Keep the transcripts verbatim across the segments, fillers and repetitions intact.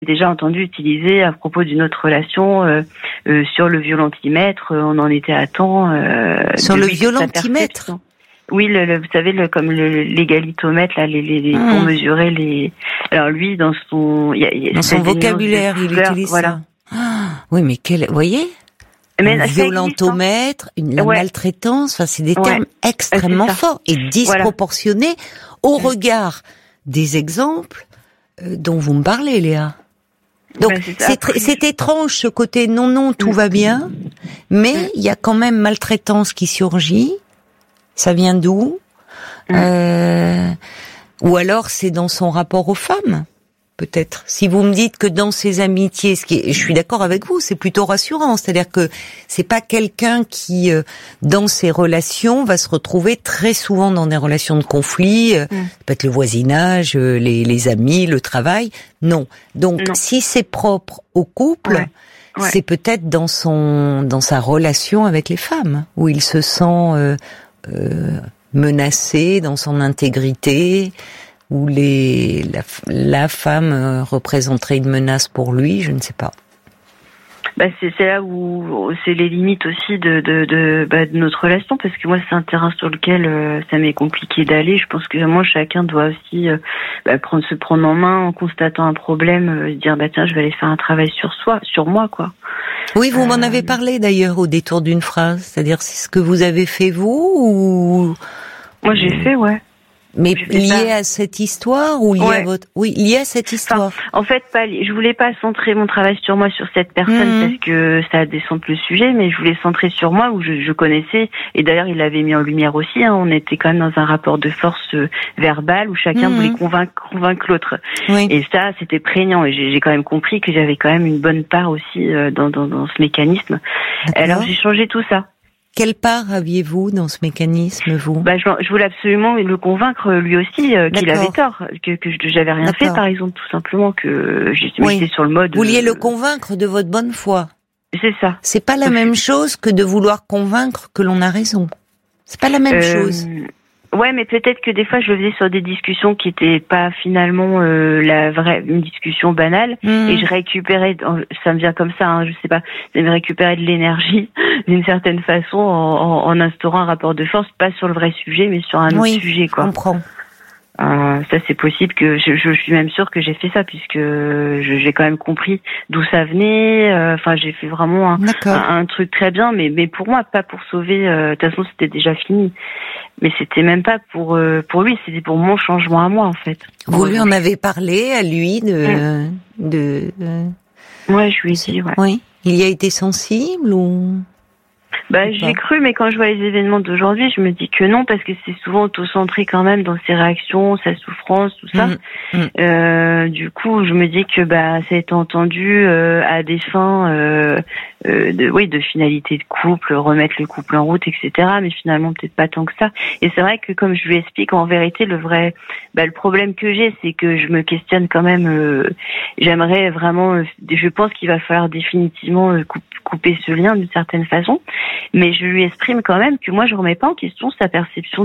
déjà entendu utiliser à propos d'une autre relation euh, euh, sur le violentimètre. On en était à temps. Euh, sur le violentimètre. Oui, le, le, vous savez, le, comme le, l'égalitomètre, là, les, les, mmh. pour mesurer les. Alors lui, dans son, y a, y a dans son vocabulaire, il utilise voilà. ça. Ah, oui, mais quel, vous voyez, mais un violentomètre, une la ouais. maltraitance, enfin, c'est des ouais. termes extrêmement forts et disproportionnés voilà. au mmh. regard des exemples euh, dont vous me parlez, Léa. Donc ben, c'est, c'est, tr- c'est étrange ce côté non non tout mmh. va bien, mais il mmh. y a quand même maltraitance qui surgit. Ça vient d'où mmh. euh, Ou alors c'est dans son rapport aux femmes, peut-être. Si vous me dites que dans ses amitiés, ce qui est, je suis d'accord avec vous, c'est plutôt rassurant. C'est-à-dire que c'est pas quelqu'un qui, euh, dans ses relations, va se retrouver très souvent dans des relations de conflit. Euh, mmh. Ça peut être le voisinage, euh, les, les amis, le travail. Non. Donc, non. si c'est propre au couple. Ouais. Ouais. C'est peut-être dans son, dans sa relation avec les femmes, où il se sent euh, euh, menacé dans son intégrité, où les, la, la femme représenterait une menace pour lui, je ne sais pas. Bah c'est, c'est là où c'est les limites aussi de, de, de, bah de notre relation, parce que moi c'est un terrain sur lequel euh, ça m'est compliqué d'aller. Je pense que vraiment chacun doit aussi euh, bah, prendre, se prendre en main en constatant un problème, euh, dire bah tiens je vais aller faire un travail sur soi, sur moi quoi. Oui, vous euh... m'en avez parlé d'ailleurs au détour d'une phrase, c'est-à-dire c'est ce que vous avez fait vous ou moi j'ai fait ouais. Mais lié à cette histoire ou lié ouais. à votre... Oui, lié à cette histoire. Enfin, en fait, pas, je voulais pas centrer mon travail sur moi, sur cette personne, mmh. parce que ça descente le sujet, mais je voulais centrer sur moi, où je, je connaissais, et d'ailleurs il l'avait mis en lumière aussi, hein, on était quand même dans un rapport de force euh, verbale, où chacun mmh. voulait convaincre, convaincre l'autre. Oui. Et ça, c'était prégnant, et j'ai, j'ai quand même compris que j'avais quand même une bonne part aussi euh, dans, dans, dans ce mécanisme. D'accord. Alors j'ai changé tout ça. Quelle part aviez-vous dans ce mécanisme, vous ? Bah, je, je voulais absolument le convaincre, lui aussi, euh, qu'il avait tort, que, que j'avais rien D'accord. fait, par exemple, tout simplement, que j'étais oui. sur le mode... Vous vouliez euh, le convaincre de votre bonne foi. C'est ça. C'est pas la Donc, même chose que de vouloir convaincre que l'on a raison. C'est pas la même euh, chose. Ouais, mais peut-être que des fois, je le faisais sur des discussions qui étaient pas finalement euh, la vraie, une discussion banale, mmh. et je récupérais, ça me vient comme ça, hein, je sais pas, je récupérais de l'énergie d'une certaine façon en, en, en instaurant un rapport de force, pas sur le vrai sujet, mais sur un oui, autre sujet, quoi. Je comprends. Euh, ça, c'est possible que je, je suis même sûre que j'ai fait ça, puisque je, j'ai quand même compris d'où ça venait. Enfin, euh, j'ai fait vraiment un, un, un truc très bien, mais mais pour moi, pas pour sauver. Euh, de toute façon, c'était déjà fini. Mais c'était même pas pour euh, pour lui, c'était pour mon changement à moi, en fait. Vous lui en avez parlé à lui de mmh. de. Euh... Ouais, je lui ai dit. Ouais. Oui. Il y a été sensible ou? Bah, j'ai cru, mais quand je vois les événements d'aujourd'hui, je me dis que non, parce que c'est souvent auto-centré quand même dans ses réactions, sa souffrance, tout ça. Mmh. Mmh. Euh, du coup, je me dis que bah, ça a été entendu euh, à des fins, euh, euh, de, oui, de finalité de couple, remettre le couple en route, et cetera. Mais finalement, peut-être pas tant que ça. Et c'est vrai que, comme je lui explique, en vérité, le vrai, bah, le problème que j'ai, c'est que je me questionne quand même. Euh, j'aimerais vraiment, euh, je pense qu'il va falloir définitivement euh, couper ce lien d'une certaine façon. Mais je lui exprime quand même que moi je remets pas en question sa perception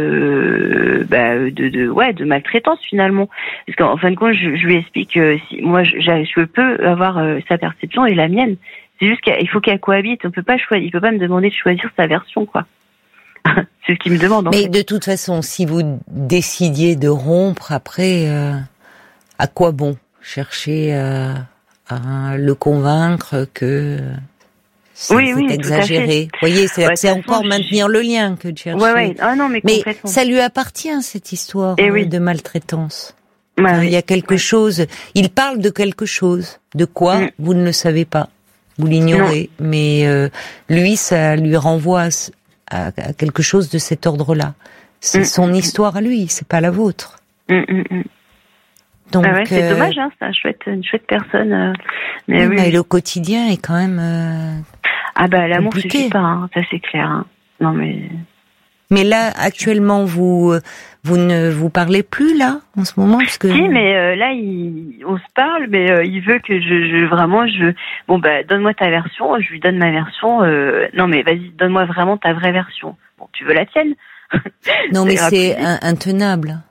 de bah, de, de ouais de maltraitance finalement, parce qu'en fin de compte je, je lui explique que si moi je, je peux avoir euh, sa perception et la mienne, c'est juste qu'il faut qu'elle cohabite, on peut pas choisir, il peut pas me demander de choisir sa version quoi. C'est ce qu'il me demande. En Mais fait. De toute façon, si vous décidiez de rompre après, euh, à quoi bon chercher euh, à le convaincre que C'est, oui, c'est oui, exagéré. Vous voyez, c'est, ouais, c'est encore je... maintenir le lien que de chercher. Ouais, ouais. Ah non, mais, mais ça lui appartient, cette histoire euh, oui. de maltraitance. Ouais, enfin, oui. Il y a quelque ouais. chose. Il parle de quelque chose. De quoi mm. vous ne le savez pas. Vous l'ignorez. Non. Mais euh, lui, ça lui renvoie à, à quelque chose de cet ordre-là. C'est mm. son histoire à lui, c'est pas la vôtre. Mm, mm, mm. Donc, ah ouais, c'est euh... dommage, hein, c'est un chouette, une chouette personne. Euh, mais oui, oui, mais le quotidien est quand même. Euh, ah bah l'amour compliqué. suffit pas, hein, ça c'est clair. Hein. Non mais. Mais là, actuellement, vous vous ne vous parlez plus là en ce moment parce que. Si, mais euh, là, il, on se parle, mais euh, il veut que je, je vraiment je. Bon bah donne-moi ta version, je lui donne ma version. Euh, non mais vas-y, donne-moi vraiment ta vraie version. Bon, tu veux la tienne? Non mais c'est un, intenable.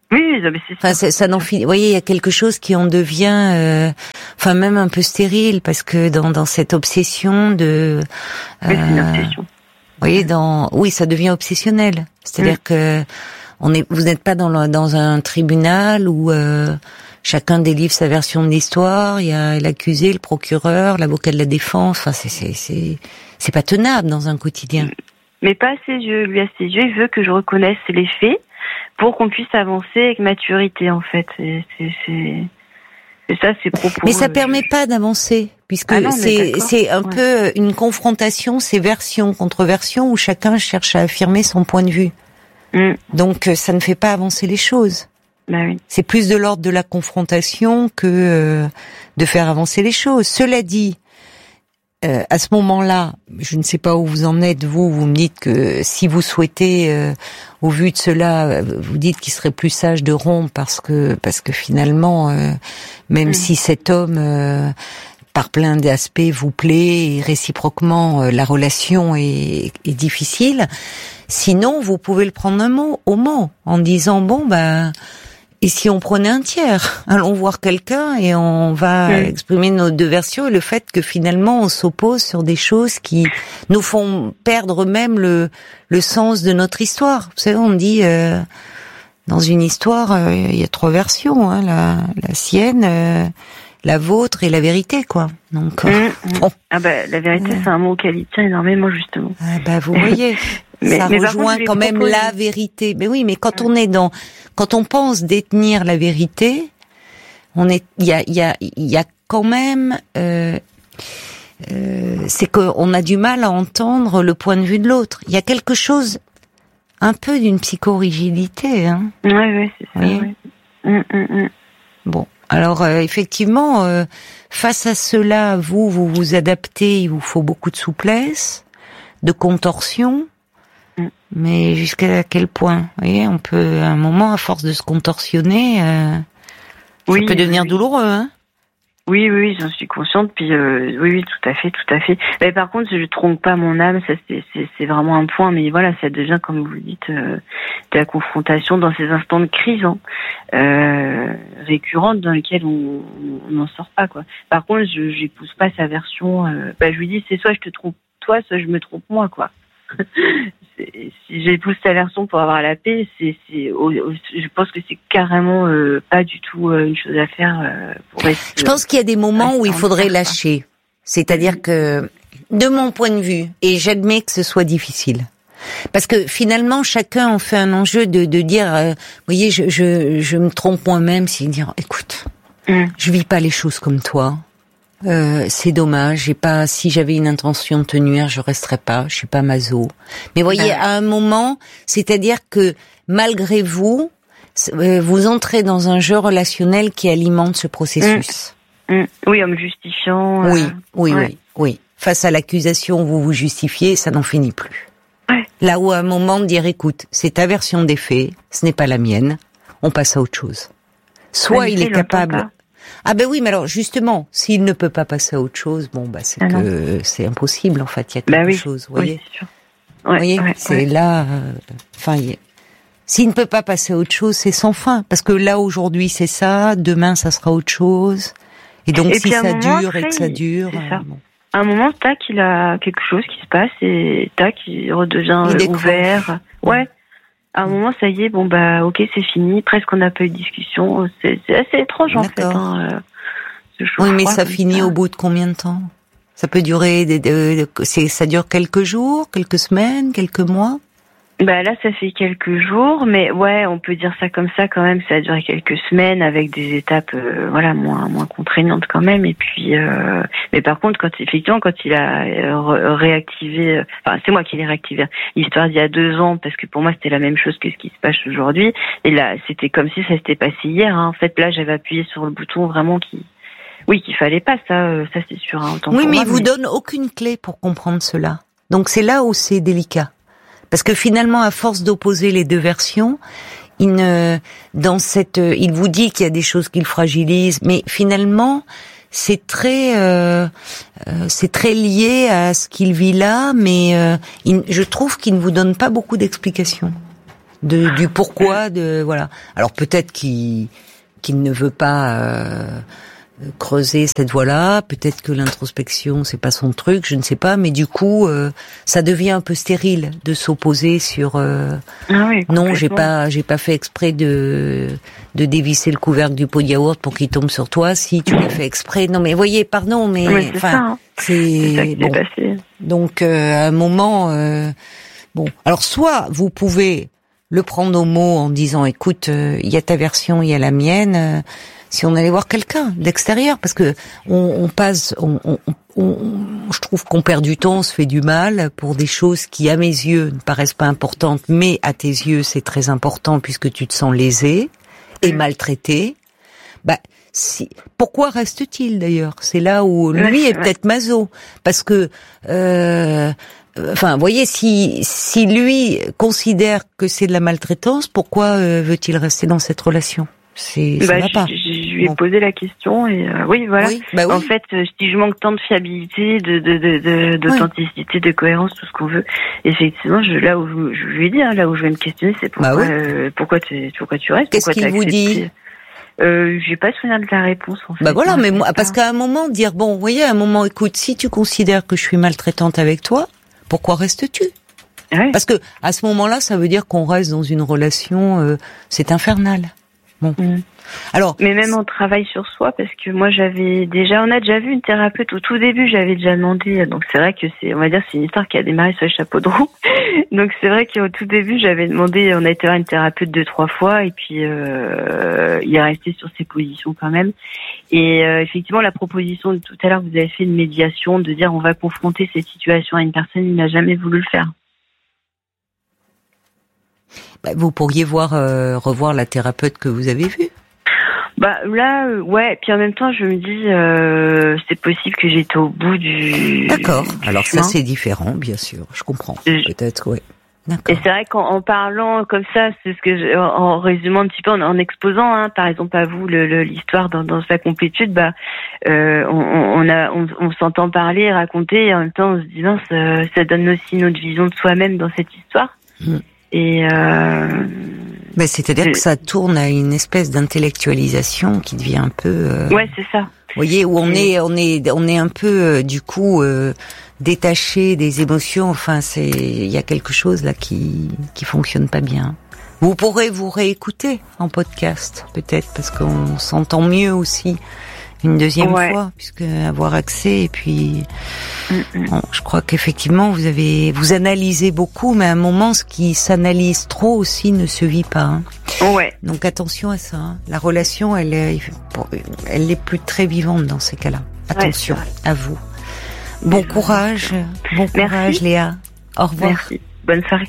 Oui, mais c'est enfin, ça, ça n'en finit. Vous voyez, il y a quelque chose qui en devient, euh, enfin même un peu stérile, parce que dans dans cette obsession de, euh, oui, c'est une obsession. Vous voyez, dans, oui, ça devient obsessionnel. C'est-à-dire mmh. que on est, vous n'êtes pas dans le, dans un tribunal où euh, chacun délivre sa version de l'histoire. Il y a l'accusé, le procureur, l'avocat de la défense. Enfin, c'est c'est c'est c'est pas tenable dans un quotidien. Mais pas à ses yeux. Lui, à ses yeux, il veut que je reconnaisse les faits pour qu'on puisse avancer avec maturité, en fait. Et c'est, c'est, c'est ça, ses propos. Mais ça permet je... pas d'avancer, puisque ah non, c'est, c'est un ouais. peu une confrontation, c'est version contre version, où chacun cherche à affirmer son point de vue. Mm. Donc, ça ne fait pas avancer les choses. Bah oui. C'est plus de l'ordre de la confrontation que euh, de faire avancer les choses. Cela dit, Euh, à ce moment-là, je ne sais pas où vous en êtes, vous, vous me dites que si vous souhaitez, euh, au vu de cela, vous dites qu'il serait plus sage de rompre parce que parce que finalement, euh, même mmh. si cet homme, euh, par plein d'aspects, vous plaît et réciproquement, euh, la relation est, est difficile, sinon vous pouvez le prendre un mot, au mot, en disant bon bah. Et si on prenait un tiers, allons voir quelqu'un et on va oui. exprimer nos deux versions et le fait que finalement on s'oppose sur des choses qui nous font perdre même le le sens de notre histoire. Vous savez, on dit euh, dans une histoire, euh, il y a trois versions, hein, la, la sienne, euh, la vôtre et la vérité, quoi. Donc euh, mmh, bon. Ah bah la vérité, euh... c'est un mot auquel il tient énormément justement. Ah bah vous voyez. Mais, ça mais rejoint contre, quand même propose... la vérité. Mais oui, mais quand ouais. on est dans, quand on pense détenir la vérité, on est, il y a, il y a, il y a quand même, euh, euh, c'est qu'on a du mal à entendre le point de vue de l'autre. Il y a quelque chose, un peu d'une psychorigidité, hein. Oui, oui, c'est ça. Oui. Mmh, mmh, mmh. Bon, alors euh, effectivement, euh, face à cela, vous, vous vous adaptez. Il vous faut beaucoup de souplesse, de contorsion. Mais jusqu'à quel point, vous voyez, on peut, à un moment, à force de se contorsionner, euh, oui, ça peut devenir oui. douloureux, hein. Oui, oui, oui, j'en suis consciente. Puis euh, oui, oui, tout à fait, tout à fait. Mais par contre, je trompe pas mon âme, ça c'est, c'est, c'est vraiment un point. Mais voilà, ça devient, comme vous dites, euh, de la confrontation dans ces instants de crise, hein, euh, récurrentes dans lesquels on n'en sort pas, quoi. Par contre, je j'épouse pas sa version. Euh, bah, je lui dis, c'est soit je te trompe toi, soit je me trompe moi, quoi. Si j'épouse sa version pour avoir la paix, c'est, c'est, je pense que c'est carrément euh, pas du tout euh, une chose à faire. Euh, pour rester, je pense qu'il y a des moments où il faudrait lâcher. C'est-à-dire que, de mon point de vue, et j'admets que ce soit difficile, parce que finalement chacun en fait un enjeu de, de dire, euh, vous voyez, je, je, je me trompe moi-même, c'est dire, écoute, mm. je vis pas les choses comme toi. Euh, c'est dommage, j'ai pas, si j'avais une intention de te nuire, je resterais pas, je suis pas maso. Mais voyez, à un moment, c'est-à-dire que, malgré vous, vous entrez dans un jeu relationnel qui alimente ce processus. Mmh. Mmh. Oui, en me justifiant. Euh... Oui, oui, ouais. oui, oui. Face à l'accusation, vous vous justifiez, ça n'en finit plus. Ouais. Là où à un moment de dire, écoute, c'est ta version des faits, ce n'est pas la mienne, on passe à autre chose. Soit ouais, il est capable... Ah ben oui, mais alors justement, s'il ne peut pas passer à autre chose, bon bah c'est ah que non. c'est impossible en fait. Il y a quelque bah oui. chose, vous voyez. Oui, c'est sûr. Ouais, vous voyez, ouais, c'est ouais. là. Enfin, euh, s'il ne peut pas passer à autre chose, c'est sans fin. Parce que là aujourd'hui c'est ça, demain ça sera autre chose. Et donc et si ça moment, dure après, et que ça dure. C'est ça. Euh, bon. À un moment, tac, il a quelque chose qui se passe et tac, il redevient il ouvert. Ouais. À un moment, ça y est, bon bah ok, c'est fini. Presque on n'a pas eu de discussion. C'est, c'est assez étrange en fait. Hein, euh, oui, mais ça finit ça. Au bout de combien de temps? Ça peut durer, des, des, des, c'est, ça dure quelques jours, quelques semaines, quelques mois? Bah là, ça fait quelques jours, mais ouais, on peut dire ça comme ça quand même. Ça a duré quelques semaines avec des étapes, euh, voilà, moins moins contraignantes quand même. Et puis, euh, mais par contre, quand effectivement, quand il a euh, réactivé, enfin, c'est moi qui l'ai réactivé l'histoire d'il y a deux ans, parce que pour moi, c'était la même chose que ce qui se passe aujourd'hui. Et là, c'était comme si ça s'était passé hier. Hein. En fait, là, j'avais appuyé sur le bouton vraiment qui, oui, qu'il fallait pas ça. Ça, c'est sûr. Hein, autant oui, mais moi, il vous mais... donne aucune clé pour comprendre cela. Donc c'est là où c'est délicat. Parce que finalement, à force d'opposer les deux versions, il ne, dans cette, il vous dit qu'il y a des choses qu'il fragilise, mais finalement, c'est très, euh, euh, c'est très lié à ce qu'il vit là, mais euh, il, je trouve qu'il ne vous donne pas beaucoup d'explications. de du pourquoi, de voilà. Alors peut-être qu'il qu'il ne veut pas euh, creuser cette voie-là, peut-être que l'introspection c'est pas son truc, je ne sais pas, mais du coup euh, ça devient un peu stérile de s'opposer sur euh, ah oui, non, j'ai pas j'ai pas fait exprès de de dévisser le couvercle du pot de yaourt pour qu'il tombe sur toi, si tu l'as fait exprès. Non mais voyez, pardon, mais oui, c'est enfin ça, hein. c'est, c'est ça qui bon. s'est passé. Donc euh, à un moment euh, bon, alors soit vous pouvez le prendre au mot en disant écoute, il euh, y a ta version, il y a la mienne. Euh, si on allait voir quelqu'un d'extérieur, parce que on, on passe, on, on, on, je trouve qu'on perd du temps, on se fait du mal pour des choses qui, à mes yeux, ne paraissent pas importantes, mais à tes yeux, c'est très important puisque tu te sens lésé et maltraité. Bah, si, pourquoi reste-t-il d'ailleurs ? C'est là où lui ouais, est peut-être ouais. maso, parce que. Euh, Enfin, vous voyez, si si lui considère que c'est de la maltraitance, pourquoi euh, veut-il rester dans cette relation ? C'est ça bah, va pas. Je, je lui ai bon. posé la question et euh, oui, voilà. Oui, bah oui. En fait, si je manque tant de fiabilité, de de de, de d'authenticité, oui. de cohérence, tout ce qu'on veut, effectivement, je, là où je, je lui ai dit, hein, là où je vais me questionner, c'est pourquoi bah oui. euh, pourquoi tu pourquoi tu restes. Qu'est-ce qu'il vous dit ? Euh, j'ai pas souvenir de la réponse en fait. Bah voilà, mais moi, parce qu'à un moment dire bon, vous voyez, à un moment, écoute, si tu considères que je suis maltraitante avec toi. Pourquoi restes-tu ? Ouais. Parce que à ce moment-là, ça veut dire qu'on reste dans une relation, euh, c'est infernal. Bon. Mmh. Alors, mais même on travaille sur soi parce que moi j'avais déjà, on a déjà vu une thérapeute au tout début, j'avais déjà demandé. Donc c'est vrai que c'est, on va dire, c'est une histoire qui a démarré sur le chapeau de roue. Donc c'est vrai qu'au tout début j'avais demandé, on a été voir une thérapeute deux trois fois et puis euh, il est resté sur ses positions quand même. Et euh, effectivement la proposition de tout à l'heure que vous avez fait de médiation, de dire on va confronter cette situation à une personne, il n'a jamais voulu le faire. Bah, vous pourriez voir euh, revoir la thérapeute que vous avez vue. Bah là, euh, ouais. Puis en même temps, je me dis, euh, c'est possible que j'étais au bout du. D'accord. Du Alors chemin. Ça, c'est différent, bien sûr. Je comprends. Je... Peut-être, ouais. D'accord. Et c'est vrai qu'en en parlant comme ça, c'est ce que je, en, en résumant un petit peu, en, en exposant, hein, par exemple à vous le, le, l'histoire dans, dans sa complétude, bah, euh, on, on a, on, on s'entend parler, raconter, et en même temps, on se dit non, ça, ça donne aussi notre vision de soi-même dans cette histoire. Mmh. Et euh, ben, c'est-à-dire que ça tourne à une espèce d'intellectualisation qui devient un peu. Euh, ouais, c'est ça. Vous voyez, où on est, on est, on est un peu euh, du coup euh, détaché des émotions. Enfin, c'est, il y a quelque chose là qui qui fonctionne pas bien. Vous pourrez vous réécouter en podcast, peut-être, parce qu'on s'entend mieux aussi une deuxième ouais. fois, puisque avoir accès et puis mm-hmm. bon, je crois qu'effectivement vous avez vous analysez beaucoup, mais à un moment ce qui s'analyse trop aussi ne se vit pas. Hein. Ouais. Donc attention à ça. Hein. La relation, elle est, elle est plus très vivante dans ces cas-là. Attention ouais, à vous. Bon Merci. courage, bon courage, Merci. Léa. Au revoir. Merci. Bonne soirée.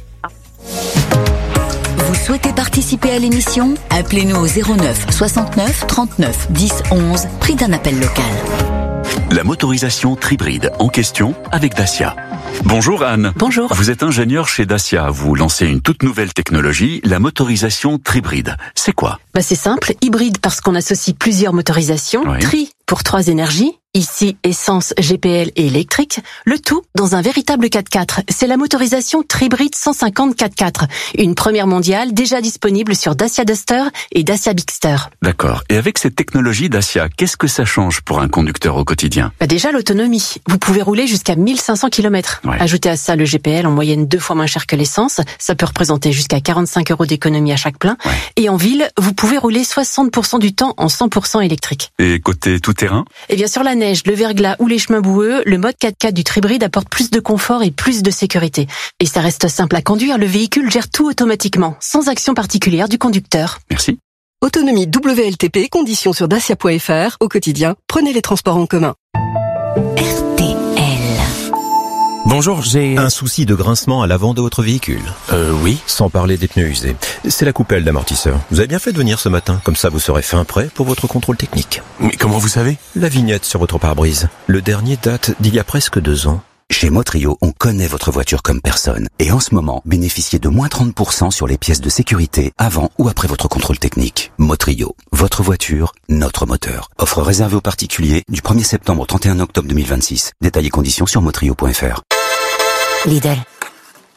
Vous souhaitez participer à l'émission ? Appelez-nous au zéro neuf soixante-neuf trente-neuf dix onze, prix d'un appel local. La motorisation Tribride en question avec Dacia. Bonjour Anne. Bonjour. Vous êtes ingénieur chez Dacia. Vous lancez une toute nouvelle technologie, la motorisation Tribride. C'est quoi ? Bah c'est simple, hybride parce qu'on associe plusieurs motorisations, oui. Tri pour trois énergies, ici essence, G P L et électrique, le tout dans un véritable quatre-quatre. C'est la motorisation Tribride cent cinquante quatre-quatre, une première mondiale déjà disponible sur Dacia Duster et Dacia Bigster. D'accord. Et avec cette technologie Dacia, qu'est-ce que ça change pour un conducteur au quotidien ? Bah déjà l'autonomie. Vous pouvez rouler jusqu'à mille cinq cents kilomètres. Ouais. Ajoutez à ça le G P L en moyenne deux fois moins cher que l'essence. Ça peut représenter jusqu'à quarante-cinq euros d'économie à chaque plein. Ouais. Et en ville, vous pouvez rouler soixante pour cent du temps en cent pour cent électrique. Et côté tout-terrain ? Eh bien sur la neige, le verglas ou les chemins boueux, le mode quatre-quatre du Tribride apporte plus de confort et plus de sécurité. Et ça reste simple à conduire, le véhicule gère tout automatiquement, sans action particulière du conducteur. Merci. Autonomie W L T P, conditions sur dacia point f r. Au quotidien, prenez les transports en commun. R T L. Bonjour, j'ai un souci de grincement à l'avant de votre véhicule. Euh, oui. Sans parler des pneus usés. C'est la coupelle d'amortisseur. Vous avez bien fait de venir ce matin, comme ça vous serez fin prêt pour votre contrôle technique. Mais comment vous savez ? La vignette sur votre pare-brise. Le dernier date d'il y a presque deux ans. Chez Motrio, on connaît votre voiture comme personne. Et en ce moment, bénéficiez de moins trente pour cent sur les pièces de sécurité avant ou après votre contrôle technique. Motrio, votre voiture, notre moteur. Offre réservée aux particuliers du premier septembre au trente et un octobre deux mille vingt-six. Détails et conditions sur motrio point f r. Lidl.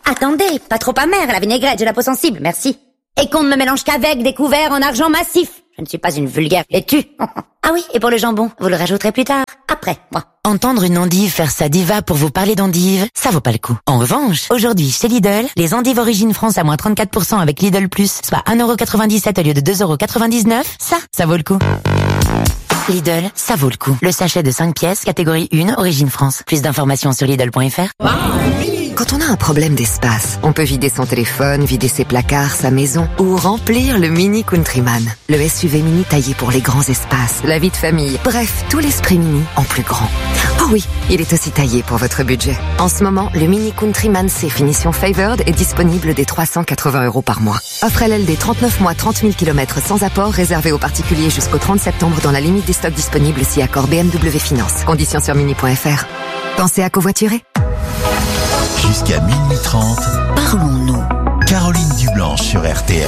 Attendez, pas trop amère, la vinaigrette, j'ai la peau sensible, merci. Et qu'on ne me mélange qu'avec des couverts en argent massif. Je ne suis pas une vulgaire laitue. Ah oui, et pour le jambon, vous le rajouterez plus tard, après, moi. Entendre une endive faire sa diva pour vous parler d'endive, ça vaut pas le coup. En revanche, aujourd'hui, chez Lidl, les endives Origine France à moins trente-quatre pour cent avec Lidl Plus, soit un euro quatre-vingt-dix-sept au lieu de deux euros quatre-vingt-dix-neuf, ça, ça vaut le coup. Lidl, ça vaut le coup. Le sachet de cinq pièces, catégorie un, Origine France. Plus d'informations sur Lidl point F R. Quand on a un problème d'espace, on peut vider son téléphone, vider ses placards, sa maison ou remplir le Mini Countryman. Le S U V mini taillé pour les grands espaces, la vie de famille, bref, tout l'esprit mini en plus grand. Oh oui, il est aussi taillé pour votre budget. En ce moment, le Mini Countryman C finition Favored est disponible dès trois cent quatre-vingts euros par mois. Offre L L D trente-neuf mois, trente mille kilomètres sans apport, réservé aux particuliers jusqu'au trente septembre dans la limite des stocks disponibles si accord B M W Finance. Conditions sur mini point F R. Pensez à covoiturer. Jusqu'à minuit trente, parlons-nous. Caroline Dublanche sur R T L.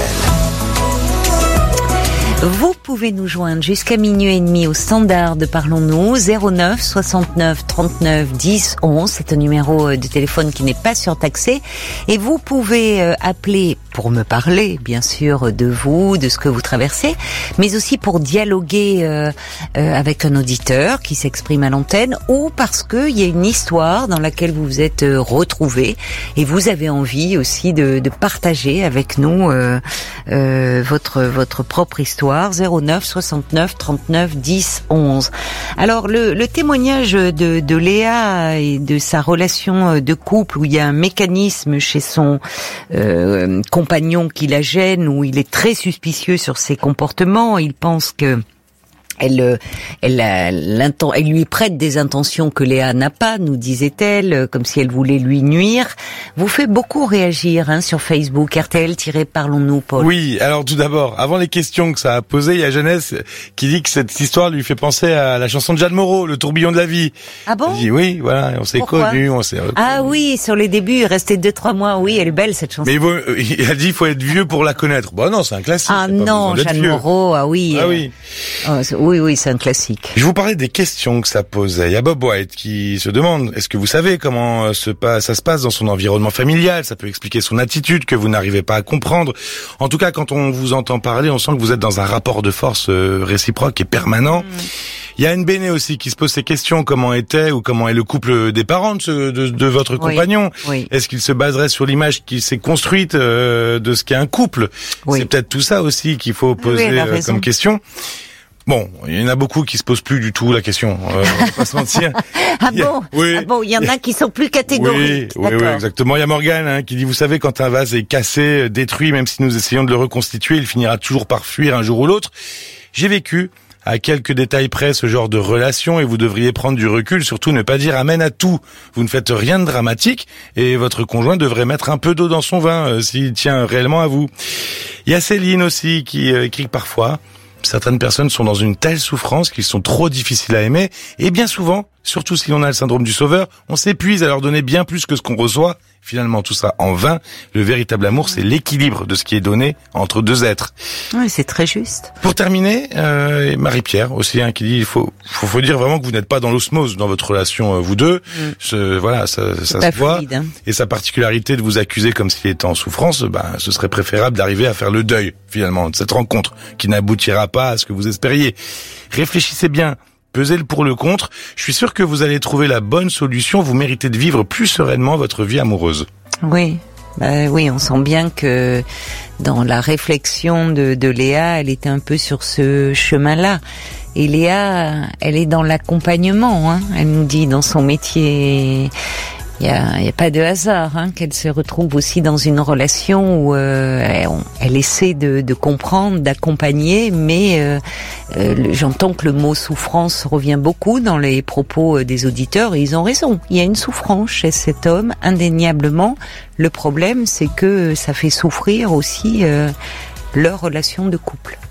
Vous pouvez nous joindre jusqu'à minuit et demi au standard de Parlons-nous, zéro neuf soixante-neuf trente-neuf dix onze. C'est un numéro de téléphone qui n'est pas surtaxé. Et vous pouvez appeler pour me parler, bien sûr, de vous, de ce que vous traversez, mais aussi pour dialoguer euh, euh, avec un auditeur qui s'exprime à l'antenne, ou parce qu'il y a une histoire dans laquelle vous vous êtes euh, retrouvés et vous avez envie aussi de, de partager avec nous euh, euh, votre votre propre histoire. Zéro neuf soixante-neuf trente-neuf dix onze. Alors le, le témoignage de, de Léa et de sa relation de couple où il y a un mécanisme chez son euh, compagnon qui la gêne, où il est très suspicieux sur ses comportements, il pense que Elle, elle, elle, elle lui prête des intentions que Léa n'a pas, nous disait-elle, comme si elle voulait lui nuire. Vous fait beaucoup réagir hein, sur Facebook, R T L-Parlons-nous, Paul. Oui, alors tout d'abord, avant les questions que ça a posées, il y a Jeunesse qui dit que cette histoire lui fait penser à la chanson de Jeanne Moreau, Le tourbillon de la vie. Ah bon? Je dis oui, voilà, on s'est connus, on s'est reconnus. Ah oui, sur les débuts, il restait deux, trois mois, oui, elle est belle cette chanson. Mais il, vaut, il a dit il faut être vieux pour la connaître. Bon non, c'est un classique. Ah non, Jeanne Moreau, ah oui. Ah oui. Euh, oui, oui, c'est un classique. Je vous parlais des questions que ça posait. Il y a Bob White qui se demande, est-ce que vous savez comment se passe, ça se passe dans son environnement familial? Ça peut expliquer son attitude que vous n'arrivez pas à comprendre. En tout cas, quand on vous entend parler, on sent que vous êtes dans un rapport de force réciproque et permanent. Mmh. Il y a une Béné aussi qui se pose ces questions. Comment était ou comment est le couple des parents de, ce, de, de votre oui, compagnon oui. Est-ce qu'il se baserait sur l'image qui s'est construite euh, de ce qu'est un couple? Oui. C'est peut-être tout ça aussi qu'il faut poser oui, euh, comme question. Bon, il y en a beaucoup qui se posent plus du tout la question. Euh, on va pas se mentir. Ah bon? Oui. Ah bon, il y en a qui sont plus catégoriques. Oui, oui, oui, exactement. Il y a Morgane hein, qui dit, vous savez, quand un vase est cassé, détruit, même si nous essayons de le reconstituer, il finira toujours par fuir un jour ou l'autre. J'ai vécu à quelques détails près ce genre de relation et vous devriez prendre du recul, surtout ne pas dire amen à tout. Vous ne faites rien de dramatique et votre conjoint devrait mettre un peu d'eau dans son vin euh, s'il tient réellement à vous. Il y a Céline aussi qui euh, écrit parfois certaines personnes sont dans une telle souffrance qu'ils sont trop difficiles à aimer et bien souvent, surtout si on a le syndrome du sauveur, on s'épuise à leur donner bien plus que ce qu'on reçoit. Finalement, tout ça en vain. Le véritable amour, c'est l'équilibre de ce qui est donné entre deux êtres. Oui, c'est très juste. Pour terminer, euh, Marie-Pierre aussi, hein, qui dit il faut, faut, faut dire vraiment que vous n'êtes pas dans l'osmose dans votre relation, euh, vous deux. Mm. Ce, voilà, ça, ça se voit. Fluide, hein. Et sa particularité de vous accuser comme s'il était en souffrance, ben, ce serait préférable d'arriver à faire le deuil, finalement, de cette rencontre qui n'aboutira pas à ce que vous espériez. Réfléchissez bien. Pesez le pour le contre. Je suis sûr que vous allez trouver la bonne solution. Vous méritez de vivre plus sereinement votre vie amoureuse. Oui, bah oui, on sent bien que dans la réflexion de, de Léa, elle était un peu sur ce chemin-là. Et Léa, elle est dans l'accompagnement. Hein. Elle nous dit dans son métier. Il y a, il y a pas de hasard hein, qu'elle se retrouve aussi dans une relation où euh, elle, elle essaie de, de comprendre, d'accompagner, mais euh, euh, j'entends que le mot souffrance revient beaucoup dans les propos des auditeurs et ils ont raison. Il y a une souffrance chez cet homme, indéniablement. Le problème, c'est que ça fait souffrir aussi euh, leur relation de couple.